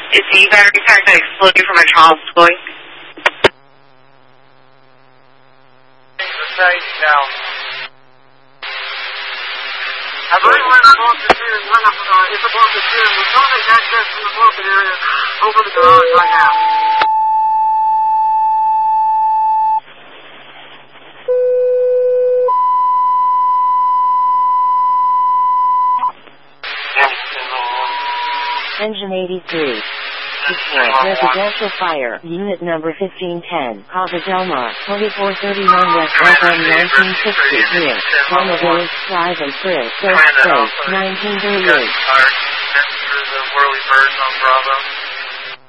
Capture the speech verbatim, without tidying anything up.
Is the battery pack that exploded from my child's toy? Now. I believe we're in the Boston area. We're not, uh, it's a Boston area. We're trying to make access from the Boston area over the garage right now. Engine eighty-three. Detroit Residential Fire, Unit Number fifteen ten, Casa Del Mar, twenty-four thirty-nine West F M nineteen sixty, near Palma Village Drive and Frizz, Ghost Place, nineteen thirty-eight. Through the whirly birds on Bravo.